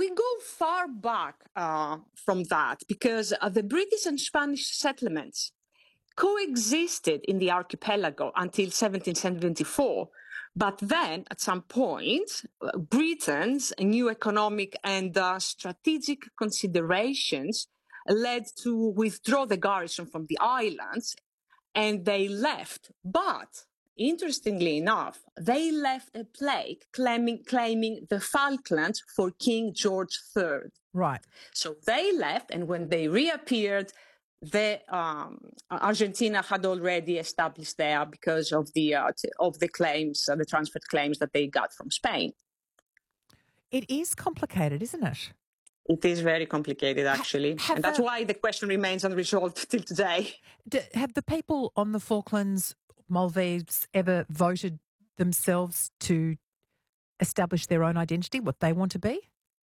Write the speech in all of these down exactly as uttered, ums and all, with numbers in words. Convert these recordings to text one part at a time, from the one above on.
we go far back uh, from that because uh, the British and Spanish settlements coexisted in the archipelago until seventeen seventy-four. But then, at some point, uh, Britain's new economic and uh, strategic considerations led to withdraw the garrison from the islands, and they left. But interestingly enough, they left a plaque claiming, claiming the Falklands for King George the Third. Right. So they left, and when they reappeared, the um, Argentina had already established there because of the uh, t- of the claims, uh, the transferred claims that they got from Spain. It is complicated, isn't it? It is very complicated, actually, Ha- and that's the, why the question remains unresolved till today. Do, have the people on the Falklands, Maldives, ever voted themselves to establish their own identity, what they want to be?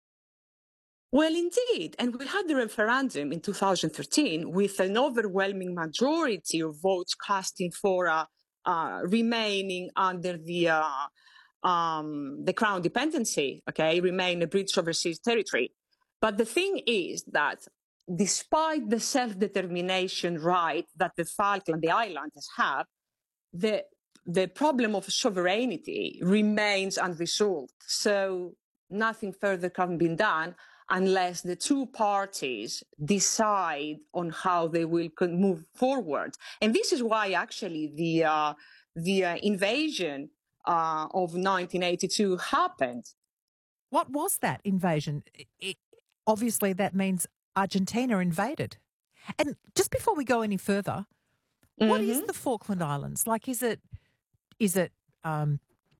Well, indeed. And we had the referendum in two thousand thirteen with an overwhelming majority of votes casting for uh, uh, remaining under the uh, um, the crown dependency, okay, remain a British overseas territory. But the thing is that despite the self-determination right that the Falkland, the islands have, the the problem of sovereignty remains unresolved. So nothing further can be done unless the two parties decide on how they will move forward. And this is why actually the uh, the uh, invasion uh, of nineteen eighty-two happened. What was that invasion? It, it, obviously, that means Argentina invaded. And just before we go any further, mm-hmm. what is the Falkland Islands? Like, is it is it um,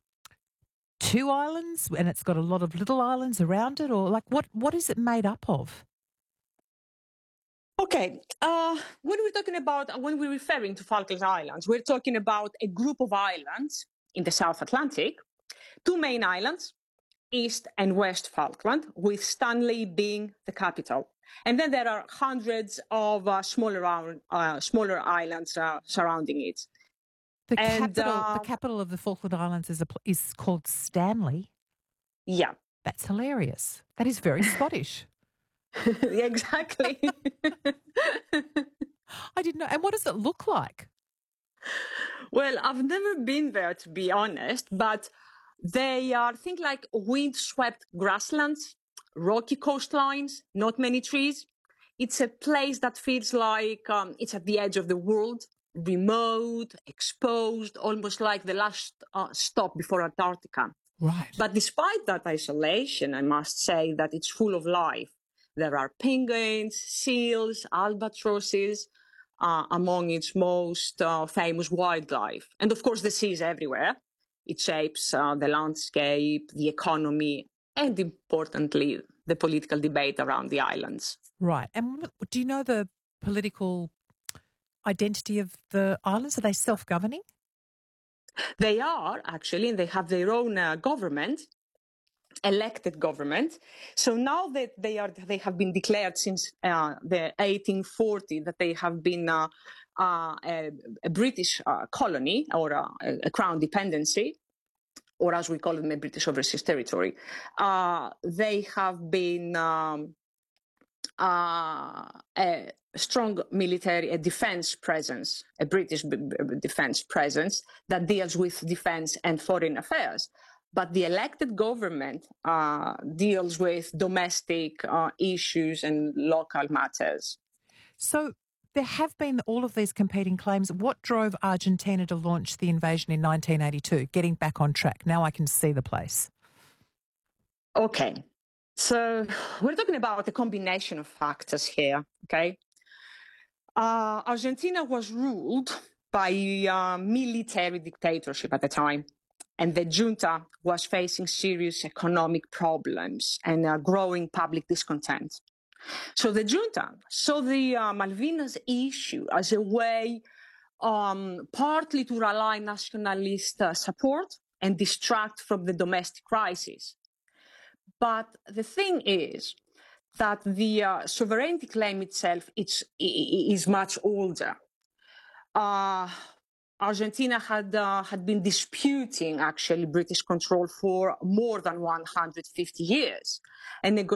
two islands and it's got a lot of little islands around it, or like what what is it made up of? Okay, uh, when we're talking about, when we're referring to Falkland Islands, we're talking about a group of islands in the South Atlantic, two main islands, East and West Falkland, with Stanley being the capital. And then there are hundreds of uh, smaller, uh, smaller islands uh, surrounding it. The and, capital, uh, the capital of the Falkland Islands is a, is called Stanley. Yeah, that's hilarious. That is very Scottish. Exactly. I didn't know. And what does it look like? Well, I've never been there, to be honest, but they are, think like wind-swept grasslands, rocky coastlines, not many trees. It's a place that feels like um, it's at the edge of the world, remote, exposed, almost like the last uh, stop before Antarctica. Right. But despite that isolation, I must say that it's full of life. There are penguins, seals, albatrosses, uh, among its most uh, famous wildlife. And of course, the sea is everywhere. It shapes uh, the landscape, the economy, and importantly, the political debate around the islands. Right. And do you know the political identity of the islands? Are they self-governing? They are, actually, and they have their own uh, government, elected government. So now that they are, they have been declared since uh, the eighteen forty that they have been uh, uh, a, a British uh, colony or a, a crown dependency, or as we call them, a British overseas territory. Uh, they have been um, uh, a strong military, a defense presence, a British b- b- defense presence that deals with defense and foreign affairs. But the elected government uh, deals with domestic uh, issues and local matters. So there have been all of these competing claims. What drove Argentina to launch the invasion in nineteen eighty-two? Getting back on track. Now I can see the place. Okay. So we're talking about a combination of factors here, okay? Uh, Argentina was ruled by a uh, military dictatorship at the time. And the junta was facing serious economic problems and uh, growing public discontent. So the junta saw the uh, Malvinas issue as a way um, partly to rally nationalist uh, support and distract from the domestic crisis. But the thing is that the uh, sovereignty claim itself it's, is much older. Uh, Argentina had uh, had been disputing actually British control for more than one hundred fifty years, and